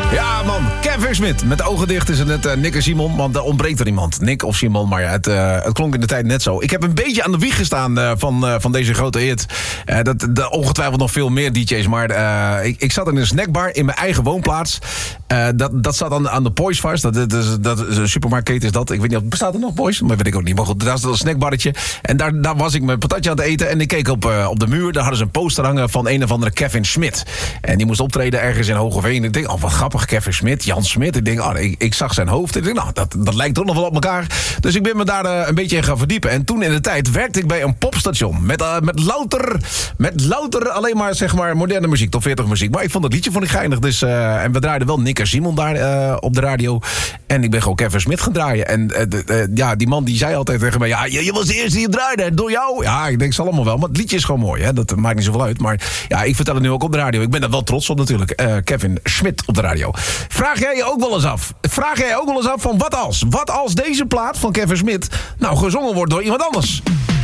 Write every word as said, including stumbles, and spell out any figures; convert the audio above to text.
Ja, man. Kevin Smit. Met de ogen dicht is het net uh, Nick en Simon. Want er ontbreekt er iemand. Nick of Simon, maar ja, het, uh, het klonk in de tijd net zo. Ik heb een beetje aan de wieg gestaan uh, van, uh, van deze grote hit. Uh, dat, dat, ongetwijfeld nog veel meer D J's. Maar uh, ik, ik zat in een snackbar in mijn eigen woonplaats. Uh, dat, dat zat aan, aan de Boys vast. Dat, dat, dat, dat is een supermarktketen is dat. Ik weet niet, of bestaat er nog Boys? Maar weet ik ook niet. Maar goed, daar is een snackbarretje. En daar, daar was ik mijn patatje aan het eten. En ik keek op, uh, op de muur. Daar hadden ze een poster hangen van een of andere Kevin Smit. En die moest optreden ergens in Hogeveen. Ik denk, oh wat grappig, Kevin Smit, Jan Smit. Ik denk, oh, ik, ik zag zijn hoofd. Ik denk, nou, dat, dat lijkt toch nog wel op elkaar. Dus ik ben me daar uh, een beetje in gaan verdiepen. En toen in de tijd werkte ik bij een popstation. Met, uh, met louter, met louter alleen maar, zeg maar, moderne muziek. Top veertig muziek. Maar ik vond dat liedje vond ik geinig. Dus, uh, en we draaiden wel Nick en Simon daar uh, op de radio. En ik ben gewoon Kevin Smit gaan draaien. En uh, uh, ja, die man die zei altijd tegen mij, ja, je, je was de eerste die het draaide. Door jou. Ja, ik denk, zal allemaal wel. Maar het liedje is gewoon mooi. Hè? Dat maakt niet zoveel uit. Maar ja, ik vertel het nu ook op de radio. Ik ben er wel trots op natuurlijk. Uh, Kevin Smit op de radio. Vraag jij je ook wel eens af? Vraag jij je ook wel eens af van wat als? Wat als deze plaat van Kevin Smit nou gezongen wordt door iemand anders?